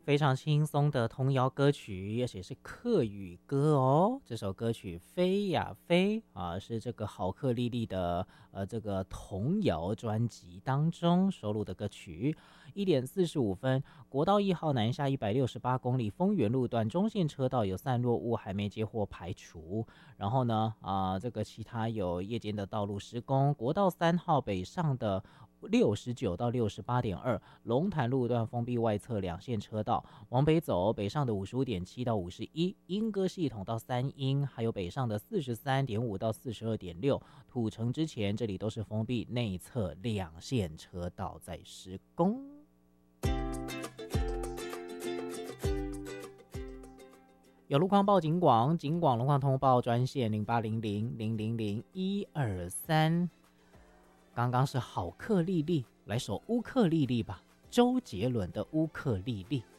非常轻松的童谣歌曲，而且是客语歌哦。这首歌曲飞呀飞啊，是这个好客丽丽的这个童谣专辑当中收录的歌曲。1:45，国道1号南下168公里丰原路段中线车道有散落物还没接获排除。然后呢这个其他有夜间的道路施工，国道3号北上的69到68.2，龙潭路段封闭外侧2线车道，往北走，北上的55.7到51，莺歌系统到3莺，还有北上的43.5到42.6，土城之前这里都是封闭内侧2线车道在施工。有路况报警广，警广路况通报专线0800000123。刚刚是好客丽丽，来首乌克丽丽吧，周杰伦的乌克丽丽。